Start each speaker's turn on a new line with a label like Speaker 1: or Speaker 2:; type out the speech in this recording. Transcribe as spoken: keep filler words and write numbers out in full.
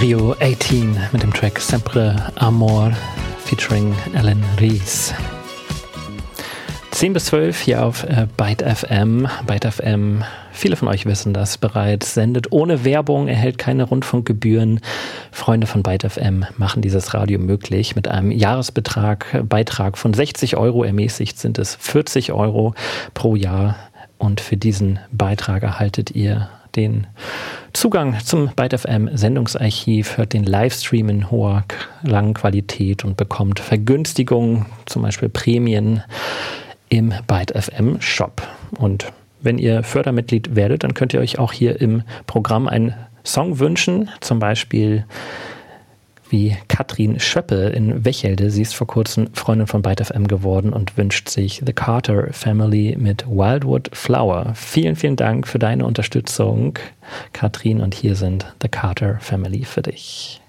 Speaker 1: Rio achtzehn mit dem Track Sempre Amor featuring Alan Rees. zehn bis zwölf hier auf äh, Byte F M. Byte F M, viele von euch wissen das bereits, sendet ohne Werbung, erhält keine Rundfunkgebühren. Freunde von Byte F M machen dieses Radio möglich mit einem Jahresbetrag, Beitrag von sechzig Euro. Ermäßigt sind es vierzig Euro pro Jahr. Und für diesen Beitrag erhaltet ihr den Zugang zum Byte F M Sendungsarchiv, hört den Livestream in hoher, langen Qualität und bekommt Vergünstigungen, zum Beispiel Prämien im Byte F M Shop. Und wenn ihr Fördermitglied werdet, dann könnt ihr euch auch hier im Programm einen Song wünschen, zum Beispiel wie Katrin Schöppe in Wechelde. Sie ist vor kurzem Freundin von Byte F M geworden und wünscht sich The Carter Family mit Wildwood Flower. Vielen, vielen Dank für deine Unterstützung, Katrin, und hier sind The Carter Family für dich.